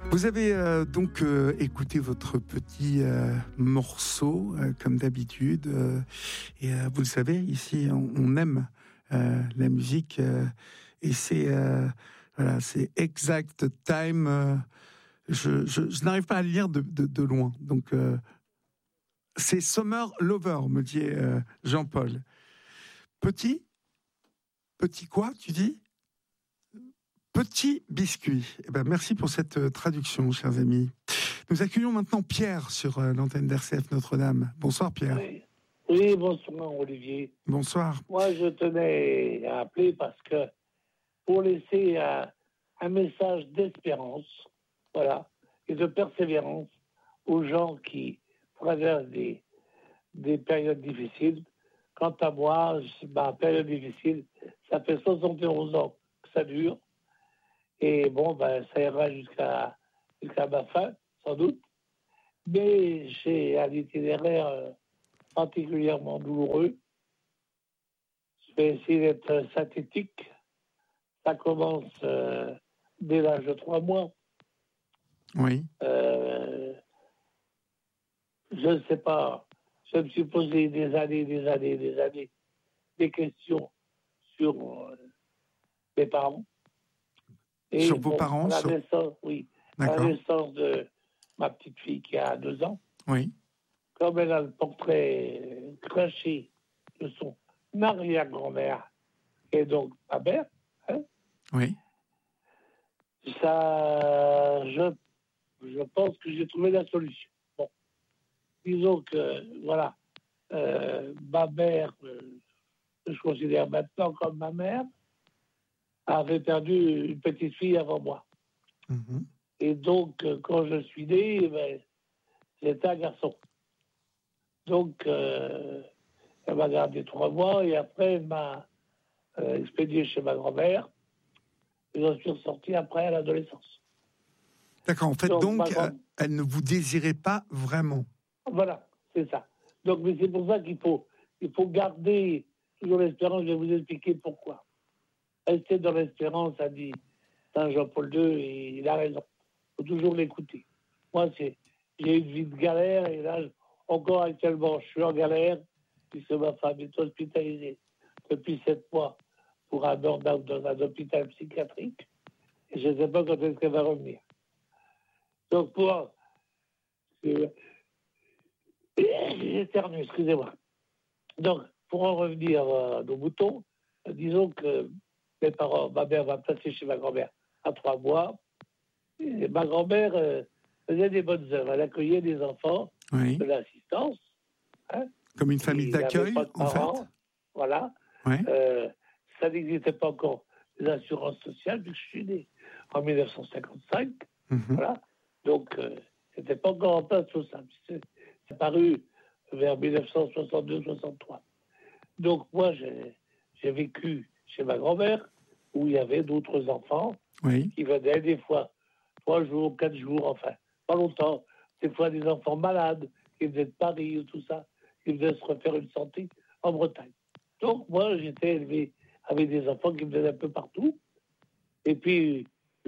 Vous avez donc écouté votre petit morceau, comme d'habitude. Et vous le savez, ici, on aime la musique. Et c'est Exact Time. Je n'arrive pas à le lire de loin. Donc, c'est Summer Lover, me dit Jean-Paul. Petit quoi, tu dis ? Petit biscuit. Eh ben, merci pour cette traduction, chers amis. Nous accueillons maintenant Pierre sur l'antenne d'RCF Notre-Dame. Bonsoir, Pierre. Oui, bonsoir, Olivier. Bonsoir. Moi, je tenais à appeler parce que pour laisser un message d'espérance, voilà, et de persévérance aux gens qui traversent des périodes difficiles. Quant à moi, ma période difficile, ça fait 71 ans que ça dure. Et bon, ça ira jusqu'à ma fin, sans doute. Mais j'ai un itinéraire particulièrement douloureux. Je vais essayer d'être synthétique. Ça commence dès l'âge de 3 mois. Oui. Je ne sais pas. Je me suis posé des années des questions sur mes parents. Et sur vos parents à la naissance, oui. À la naissance de ma petite fille qui a 2 ans. Oui. Comme elle a le portrait craché de son arrière-grand-mère, et donc ma mère, hein, oui. Ça, je pense que j'ai trouvé la solution. Bon, disons que, voilà, ma mère, que je considère maintenant comme ma mère, avait perdu une petite fille avant moi. Mm-hmm. Et donc, quand je suis né, j'étais un garçon. Donc, elle m'a gardé 3 mois et après, elle m'a expédié chez ma grand-mère. Et j'en suis ressorti après à l'adolescence. D'accord, en fait, donc elle ne vous désirait pas vraiment. Voilà, c'est ça. Donc, mais c'est pour ça qu'il faut garder toujours l'espérance. Je vais vous expliquer pourquoi. Rester dans l'espérance, a dit Saint Jean-Paul II, et il a raison. Il faut toujours l'écouter. Moi, j'ai une vie de galère, et là, encore actuellement, je suis en galère, puisque ma femme est hospitalisée depuis 7 mois pour un burn-out dans un hôpital psychiatrique, et je ne sais pas quand est-ce qu'elle va revenir. Donc, j'éternue, excusez-moi. Donc, pour en revenir à nos moutons, disons que mes parents, ma mère m'a placé chez ma grand-mère à 3 mois. Et ma grand-mère faisait des bonnes œuvres. Elle accueillait des enfants de l'assistance. Hein, comme une famille d'accueil, en fait. Voilà. Ouais. Ça n'existait pas encore, les assurances sociales, vu que je suis né en 1955. Mm-hmm. Voilà. Donc, c'était pas encore en place tout ça. C'est apparu vers 1962-63. Donc, moi, j'ai vécu chez ma grand-mère, où il y avait d'autres enfants qui venaient des fois 3 jours, 4 jours, enfin, pas longtemps. Des fois, des enfants malades qui venaient de Paris ou tout ça, qui venaient se refaire une santé en Bretagne. Donc, moi, j'étais élevé avec des enfants qui venaient un peu partout. Et puis,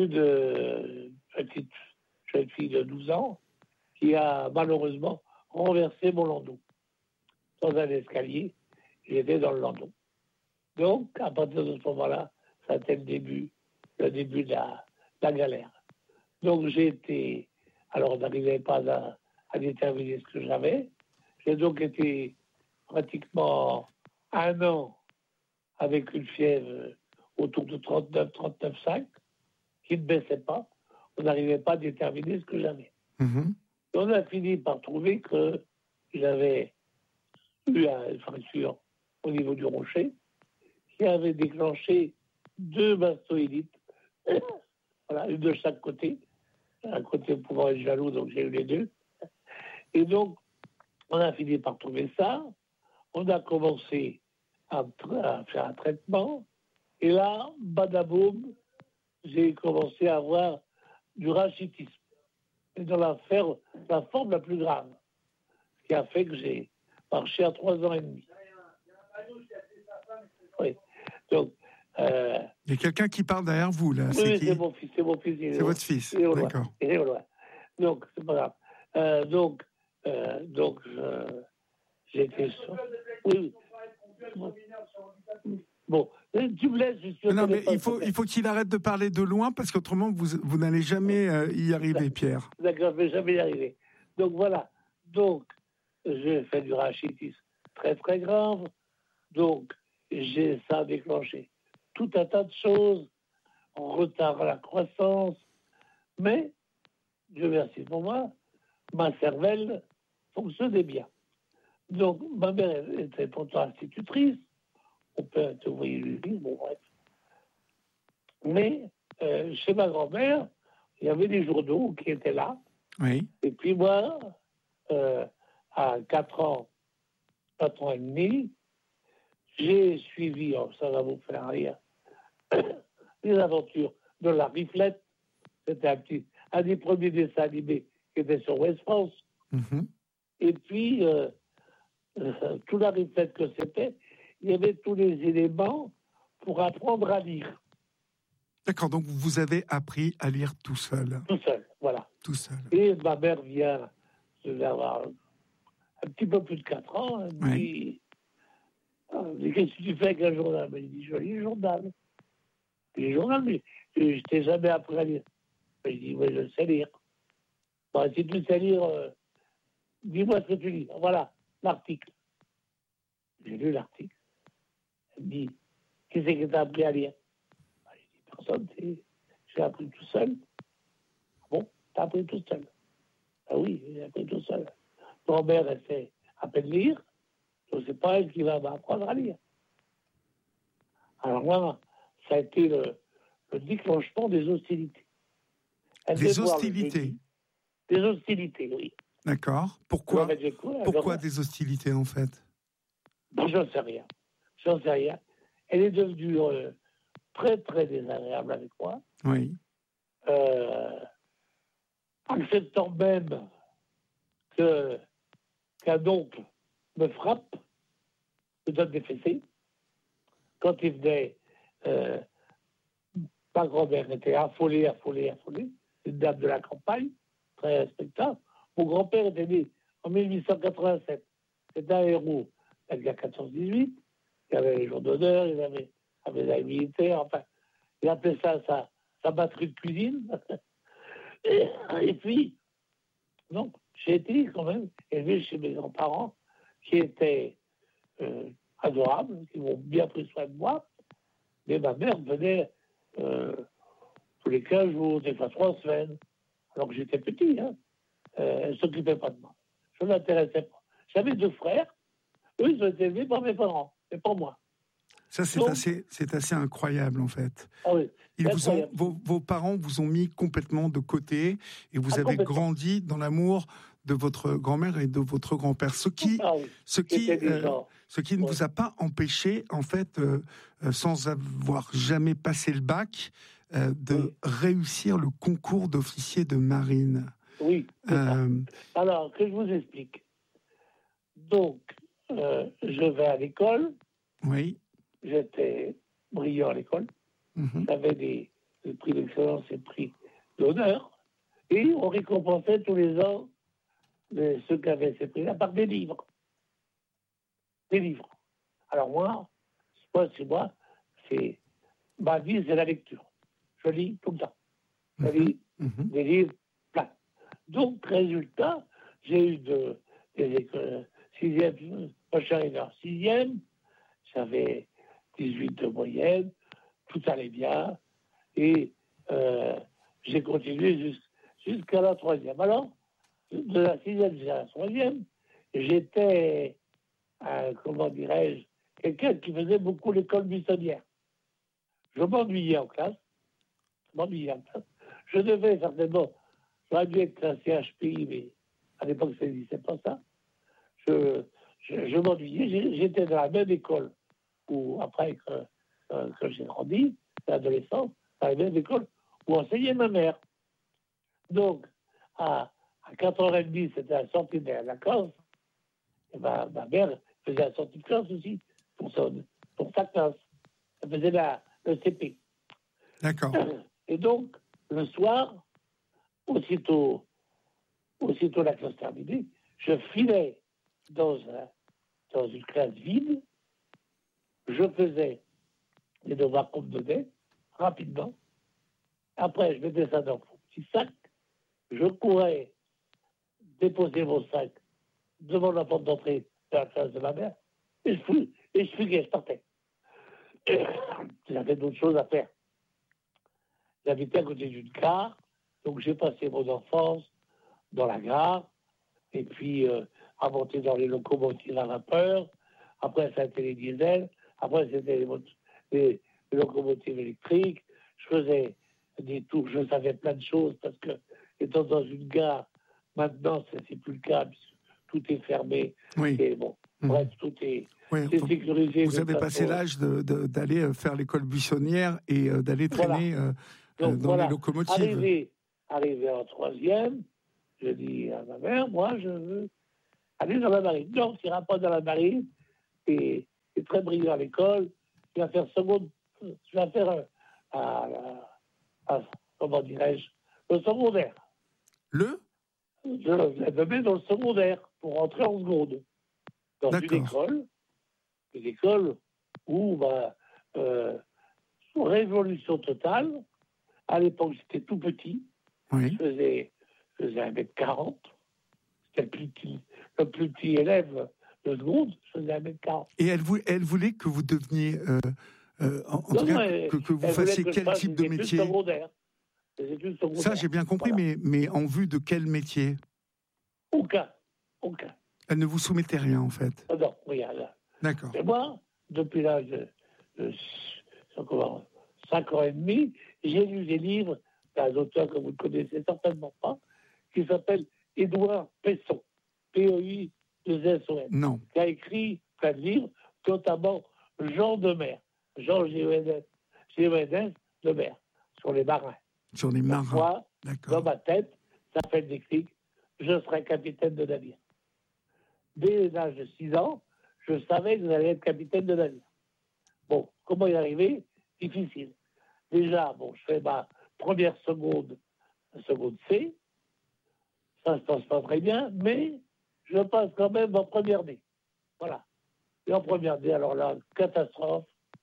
une petite jeune fille de 12 ans qui a malheureusement renversé mon landau dans un escalier. J'étais dans le landau. Donc, à partir de ce moment-là, ça a été le début de la galère. Donc, alors on n'arrivait pas à déterminer ce que j'avais. J'ai donc été pratiquement 1 an avec une fièvre autour de 39,5, qui ne baissait pas. On n'arrivait pas à déterminer ce que j'avais. Mm-hmm. Et on a fini par trouver que j'avais eu une fracture au niveau du rocher, qui avait déclenché 2 mastoïdites, voilà, une de chaque côté, un côté pouvant être jaloux, donc j'ai eu les 2. Et donc, on a fini par trouver ça, on a commencé à faire un traitement, et là, badaboum, j'ai commencé à avoir du rachitisme, et dans la forme la plus grave, ce qui a fait que j'ai marché à 3 ans et demi. Oui. Donc, Il y a quelqu'un qui parle derrière vous, là. Oui, c'est mon fils. C'est votre fils, d'accord. Il est au loin. Donc, c'est pas grave. Donc, j'étais sur... Oui. Bon, tu me laisses... Non, mais il faut qu'il arrête de parler de loin, parce qu'autrement, vous n'allez jamais y arriver, Pierre. D'accord, je ne vais jamais y arriver. Donc, voilà. Donc, j'ai fait du rachitisme très, très grave. Donc, ça a déclenché tout un tas de choses, en retard à la croissance, mais, Dieu merci pour moi, ma cervelle fonctionnait bien. Donc, ma mère était pourtant institutrice, mon père était ouvrier d'usine, bon bref. Mais, chez ma grand-mère, il y avait des journaux qui étaient là. Oui. Et puis moi, à 4 ans et demi, j'ai suivi, ça va vous faire rire, les aventures de la Riflette. C'était un des premiers dessins animés qui était sur West France. Mm-hmm. Et puis, tout la Riflette que c'était, il y avait tous les éléments pour apprendre à lire. D'accord, donc vous avez appris à lire tout seul. Tout seul, voilà. Tout seul. Et ma mère vient de avoir un petit peu plus de 4 ans. Elle me dit, qu'est-ce que tu fais avec un journal? Elle me dit, je lis le journal. Les journaux, mais je t'ai jamais appris à lire. Je dis, oui, je sais lire. Bon, si tu sais lire, dis-moi ce que tu lis. Voilà, l'article. J'ai lu l'article. Elle me dit, qui c'est que t'as appris à lire? Je dis, personne, j'ai appris tout seul. Bon, t'as appris tout seul. Ah oui, j'ai appris tout seul. Grand-mère, elle sait à peine lire, donc c'est pas elle qui va m'apprendre à lire. Alors moi, ça a été le déclenchement des hostilités. Des hostilités? Des hostilités, oui. D'accord. Pourquoi des hostilités, en fait? J'en sais rien. Elle est devenue très, très désagréable avec moi. Oui. Acceptant même qu'un oncle me frappe, me donne des fessées. Quand il venait, ma grand-mère était affolée. Une dame de la campagne, très respectable. Mon grand-père était né en 1887. C'était un héros de la guerre 14-18. Il avait les jours d'honneur, il avait la militaire, enfin, il appelait ça sa batterie de cuisine. Et puis, donc, j'ai été quand même élevé chez mes grands-parents qui étaient adorables, qui m'ont bien pris soin de moi. Mais ma mère venait tous les 15 jours, des fois 3 semaines, alors que j'étais petit. Elle ne s'occupait pas de moi. Je ne l'intéressais pas. J'avais 2 frères. Eux, ils ont été élevés par mes parents, mais pas moi. Ça, c'est assez incroyable, en fait. Ah oui, vos parents vous ont mis complètement de côté et vous avez grandi dans l'amour de votre grand-mère et de votre grand-père. Ce qui ne vous a pas empêché, en fait, sans avoir jamais passé le bac, de réussir le concours d'officier de marine. Oui. Alors, que je vous explique. Donc, je vais à l'école. Oui. J'étais brillant à l'école. Mm-hmm. J'avais des prix d'excellence et prix d'honneur. Et on récompensait tous les ans ceux qui avaient ces prix-là par des livres. Des livres. Alors moi, ma vie, c'est la lecture. Je lis tout le temps. Je lis des livres pleins. Donc, résultat, j'ai eu des écoles 6e, moi je suis arrivé en 6e, j'avais 18 de moyenne, tout allait bien, et j'ai continué jusqu'à la 3e. Alors, de la 6e jusqu'à la 3e, j'étais, comment dirais-je, quelqu'un qui faisait beaucoup l'école buissonnière. Je m'ennuyais en classe. Je devais certainement, j'aurais dû être classé HPI, mais à l'époque, ça n'existait pas ça. Je m'ennuyais. J'étais dans la même école où, après que j'ai grandi, l'adolescence, dans la même école où enseignait ma mère. Donc, à 4h30, c'était la sortie de la classe. Et ma mère faisait la sortie de classe aussi pour sa classe. Elle faisait la le CP. D'accord. Et donc, le soir, aussitôt la classe terminée, je filais dans une classe vide, je faisais les devoirs qu'on me donnait, rapidement. Après, je mettais ça dans mon petit sac, je courais déposer mon sac devant la porte d'entrée de la classe de ma mère, et je fuguais, je partais. J'avais d'autres choses à faire. J'habitais à côté d'une gare, donc j'ai passé mon enfance dans la gare, et puis à monter dans les locomotives à vapeur. Après, ça a été les diesels. Après, c'était les locomotives électriques. Je faisais des tours, je savais plein de choses, parce que, étant dans une gare, maintenant, c'est plus le cas, puisque tout est fermé. Oui. Et bon, bref, tout est... Oui, sécurisé. Vous avez passé l'âge d'aller faire l'école buissonnière et d'aller traîner dans les locomotives. Arrivé en troisième, je dis à ma mère, moi, je veux aller dans la marine. Non, tu n'iras pas dans la marine. Et très brillant à l'école. Tu vas faire comment dirais-je, le secondaire. Je me mets dans le secondaire pour rentrer en seconde. Dans une école où, révolution totale. À l'époque, j'étais tout petit. Oui. Je faisais 1m40. C'était le plus petit élève de seconde. Je faisais 1m40. Et elle voulait que vous deveniez, que vous fassiez quel type de métier? Des études secondaires. Ça, j'ai bien compris, voilà. mais en vue de quel métier? Aucun. Elle ne vous soumettait rien, en fait? Non, rien. D'accord. Et moi, depuis l'âge de 5 ans et demi, j'ai lu des livres d'un auteur que vous ne connaissez certainement pas, qui s'appelle Édouard Pesson, P-E-I-2-S-O-N. Non. Qui a écrit plein de livres, notamment Jean de Mer, Jean G-E-N-S de Mer, sur les marins. Sur les marins. Moi, dans ma tête, ça fait le déclic, je serai capitaine de navire. Dès l'âge de 6 ans, je savais que j'allais être capitaine de navire. Bon, comment y arriver? Difficile. Déjà, je fais ma première seconde C. Ça se passe pas très bien, mais je passe quand même en première D. Voilà. Et en première D, alors là, catastrophe.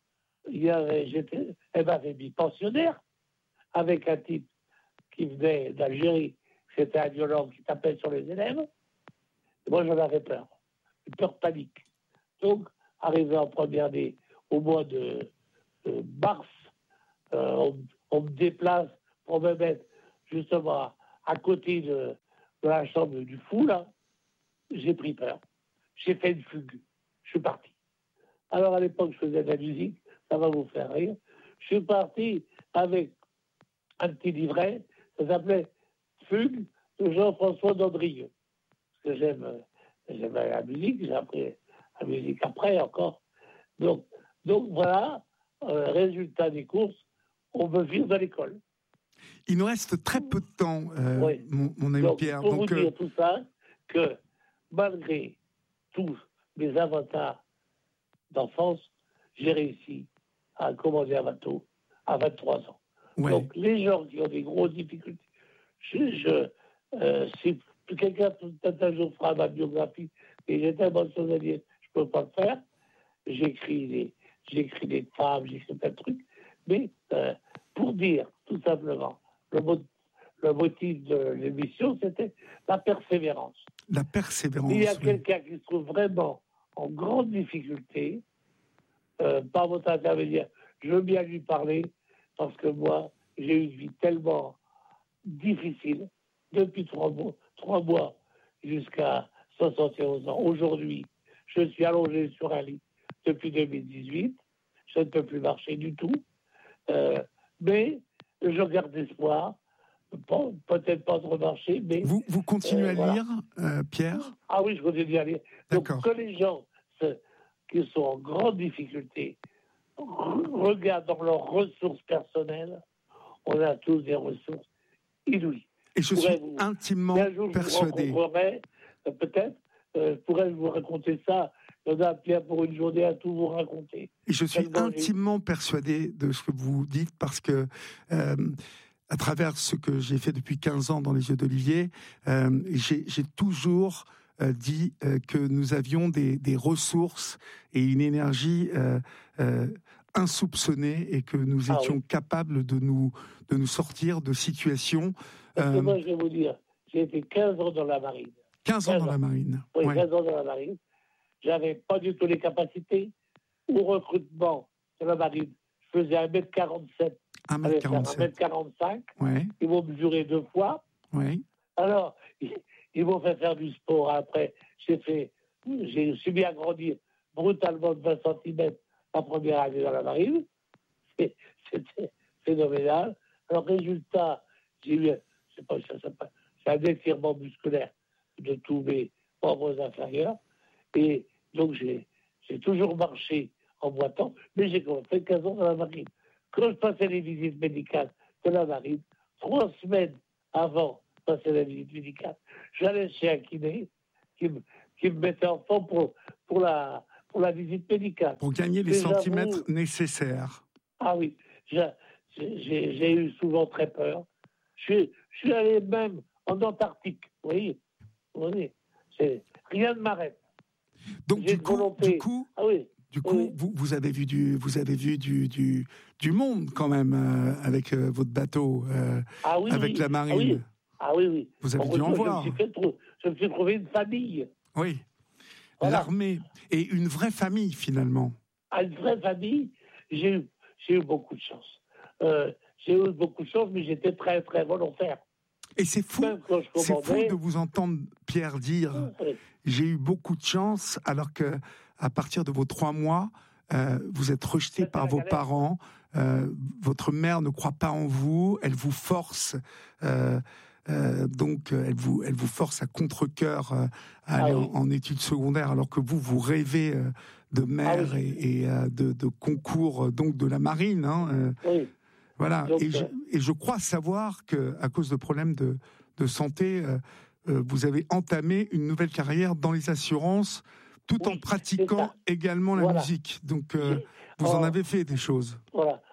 Elle m'avait mis pensionnaire avec un type qui venait d'Algérie. C'était un biologue qui tapait sur les élèves. Et moi, j'en avais peur. Une peur panique. Donc, arrivé en première D au mois de mars, on me déplace pour me mettre justement à côté de la chambre du fou, là. J'ai pris peur. J'ai fait une fugue. Je suis parti. Alors, à l'époque, je faisais de la musique. Ça va vous faire rire. Je suis parti avec un petit livret. Ça s'appelait Fugue de Jean-François Dandrieux. Parce que j'aime la musique. J'ai appris la musique après encore. Donc voilà, résultat des courses, on me vire de l'école. Il nous reste très peu de temps, oui. mon ami Pierre. Pour vous dire tout ça, que malgré tous mes avatars d'enfance, j'ai réussi à commander un bateau à 23 ans. Ouais. Donc les gens qui ont des grosses difficultés, si quelqu'un peut-être un jour fera ma biographie, et j'ai tellement de choses à dire, je ne peux pas le faire. J'écris des femmes, j'écris plein de trucs, mais pour dire tout simplement, le motif de l'émission, c'était la persévérance. La persévérance. Il y a quelqu'un qui se trouve vraiment en grande difficulté, par votre intermédiaire, je veux bien lui parler, parce que moi, j'ai eu une vie tellement difficile, depuis 3 mois jusqu'à 71 ans. Aujourd'hui, je suis allongé sur un lit depuis 2018. Je ne peux plus marcher du tout. Mais je garde espoir. Peut-être pas de remarcher, mais... Vous continuez à lire, Pierre? Ah oui, je continue à lire. D'accord. Donc, que les gens qui sont en grande difficulté regardent dans leurs ressources personnelles. On a tous des ressources inouïes. Et je suis intimement persuadé. Peut-être, pourrais-je vous raconter ça, Il y en a Pierre pour une journée à tout vous raconter. Et je suis intimement persuadé de ce que vous dites parce que, à travers ce que j'ai fait depuis 15 ans dans les Yeux d'Olivier, j'ai toujours dit que nous avions des ressources et une énergie insoupçonnée et que nous étions capables de nous sortir de situations. Parce que moi, je vais vous dire, j'ai été 15 ans dans la marine. 15 ans dans la marine. Oui, 15 ans dans la marine. J'avais pas du tout les capacités. Au recrutement de la marine, je faisais 1m47. 1m45. Ouais. Ils m'ont mesuré 2 fois. Ouais. Alors, ils m'ont fait faire du sport. Après, j'ai subi à grandir brutalement de 20 cm la première année dans la marine. C'était phénoménal. Alors, résultat, j'ai eu, c'est un étirement musculaire de tous mes membres inférieurs. Et donc, j'ai toujours marché en boitant, mais j'ai quand même fait 15 ans dans la marine. Quand je passais les visites médicales de la marine, 3 semaines avant de passer la visite médicale, j'allais chez un kiné qui me mettait en forme pour la visite médicale. Pour gagner les centimètres nécessaires. Ah oui, j'ai eu souvent très peur. Je suis allé même en Antarctique, vous voyez. Rien ne m'arrête. Donc du coup, ah oui. Du coup, oui. vous avez vu du monde quand même avec votre bateau, avec la marine. Ah oui. Vous avez dû en voir. Je me suis trouvé une famille. Oui. Voilà. L'armée et une vraie famille finalement. Une vraie famille. J'ai eu beaucoup de chance. J'ai eu beaucoup de chance, mais j'étais très très volontaire. Et c'est fou de vous entendre, Pierre, dire j'ai eu beaucoup de chance, alors que à partir de vos 3 mois, vous êtes rejeté par vos parents. Votre mère ne croit pas en vous, elle vous force, donc elle vous force à contre-cœur à aller en études secondaires, alors que vous rêvez de mer et de concours donc de la marine. Oui. Voilà. Donc, et je crois savoir que à cause de problèmes de santé, vous avez entamé une nouvelle carrière dans les assurances, tout en pratiquant également la musique. Donc, vous en avez fait des choses. Voilà.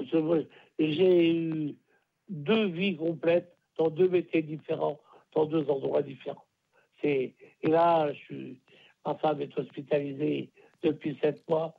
J'ai eu 2 vies complètes dans 2 métiers différents, dans 2 endroits différents. Et là, ma femme est hospitalisée depuis 7 mois.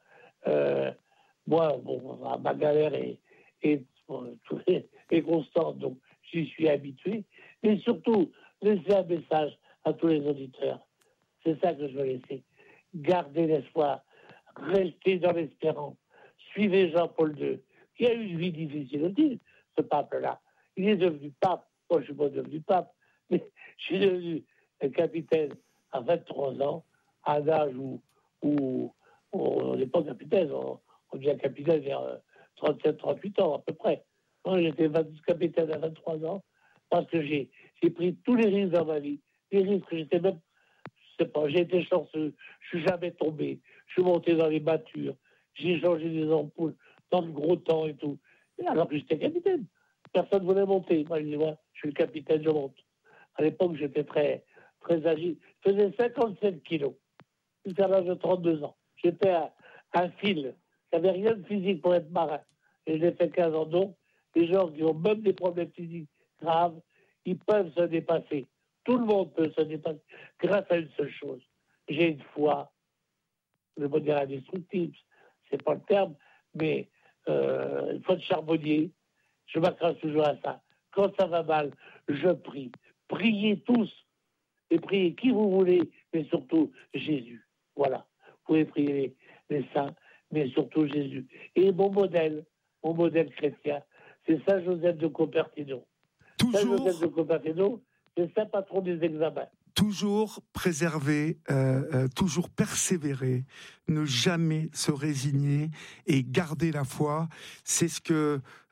Moi, ma galère est constante, donc j'y suis habitué. Et surtout, laisser un message à tous les auditeurs. C'est ça que je veux laisser. Gardez l'espoir, restez dans l'espérance. Suivez Jean-Paul II, qui a eu une vie difficile aussi, ce pape-là. Il est devenu pape. Moi, je ne suis pas devenu pape, mais je suis devenu un capitaine à 23 ans, à un âge où on n'est pas capitaine, on devient capitaine vers 37-38 ans à peu près. Moi, j'étais capitaine à 23 ans parce que j'ai pris tous les risques dans ma vie. Les risques que j'étais même, je sais pas, j'ai été chanceux, je suis jamais tombé, je suis monté dans les battures, j'ai changé des ampoules dans le gros temps et tout. Alors que j'étais capitaine. Personne ne voulait monter. Moi, je dis, ouais, je suis le capitaine, je monte. À l'époque, j'étais très, très agile. Je faisais 57 kilos jusqu'à l'âge de 32 ans. J'étais un fil. Il n'y avait rien de physique pour être marin. Et j'ai fait 15 ans. Donc, les gens qui ont même des problèmes physiques graves, ils peuvent se dépasser. Tout le monde peut se dépasser grâce à une seule chose. J'ai une foi, je ne vais pas dire indestructible, c'est pas le terme, mais une foi de charbonnier. Je m'accroche toujours à ça. Quand ça va mal, je prie. Priez tous. Et priez qui vous voulez, mais surtout Jésus. Voilà. Vous pouvez prier les saints, mais surtout Jésus. Et mon modèle chrétien, c'est Saint Joseph de Cupertino. Saint Joseph de Cupertino, c'est Saint patron des examens. Toujours préserver, toujours persévérer, ne jamais se résigner et garder la foi. C'est ce que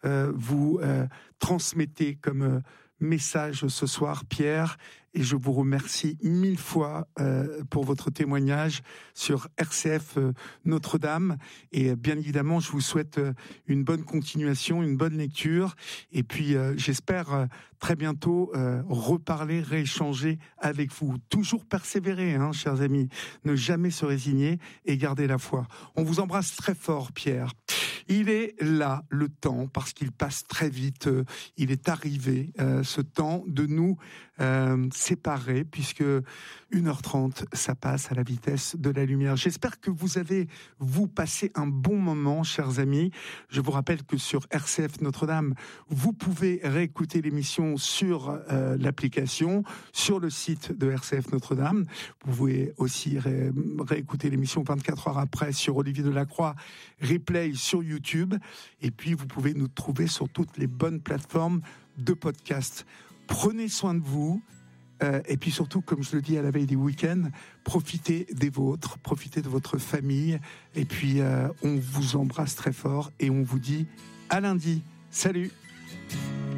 vous transmettez comme message ce soir, Pierre, et je vous remercie 1000 fois pour votre témoignage sur RCF Notre-Dame. Et bien évidemment, je vous souhaite une bonne continuation, une bonne lecture. Et puis, j'espère très bientôt reparler, rééchanger avec vous. Toujours persévérer, hein, chers amis. Ne jamais se résigner et garder la foi. On vous embrasse très fort, Pierre. Il est là, le temps, parce qu'il passe très vite. Il est arrivé, ce temps, de nous séparer, puisque 1h30, ça passe à la vitesse de la lumière. J'espère que vous avez, passé un bon moment, chers amis. Je vous rappelle que sur RCF Notre-Dame, vous pouvez réécouter l'émission sur l'application, sur le site de RCF Notre-Dame. Vous pouvez aussi réécouter l'émission 24 heures après sur Olivier Delacroix, replay sur YouTube. Et puis, vous pouvez nous trouver sur toutes les bonnes plateformes de podcast. Prenez soin de vous. Et puis surtout, comme je le dis à la veille des week-ends, profitez des vôtres, profitez de votre famille. Et puis, on vous embrasse très fort et on vous dit à lundi. Salut!